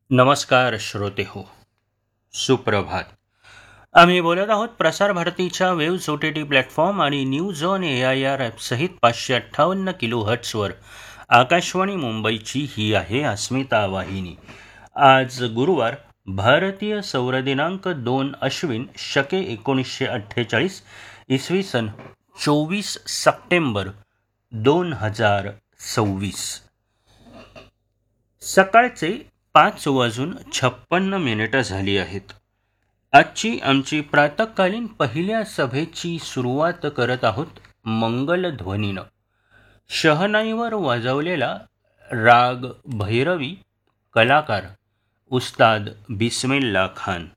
नमस्कार श्रोते हो, सुप्रभात. आम्ही बोलत आहोत प्रसार भारतीच्या waves O T T platform आणि news on A I R ॲपसहित 558 kHz Akashvani मुंबईची ही आहे अस्मिता वाहिनी. आज गुरुवार, भारतीय सौर दिनांक 2 शके 1948 इसवी सन 24 सप्टेंबर 2026. सकाळचे 5:56 झाली आहेत. आजची आमची प्रातःकालीन पहिल्या सभेची सुरुवात करत आहोत मंगलध्वनीनं. शहनाईवर वाजवलेला राग भैरवी, कलाकार उस्ताद बिस्मिल्ला खान.